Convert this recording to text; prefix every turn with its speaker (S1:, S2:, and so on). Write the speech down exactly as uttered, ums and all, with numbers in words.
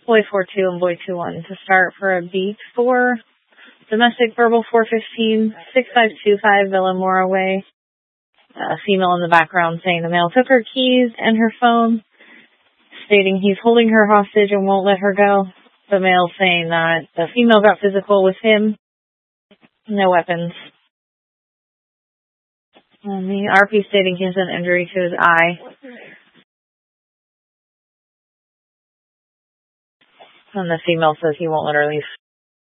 S1: boy four two and boy two one to start for a beat for domestic verbal four fifteen, six five two five Villamora Way. A female in the background saying the male took her keys and her phone, stating he's holding her hostage and won't let her go. The male saying that the female got physical with him, no weapons. And the R P stating he has an injury to his eye. And the female says he won't let her leave.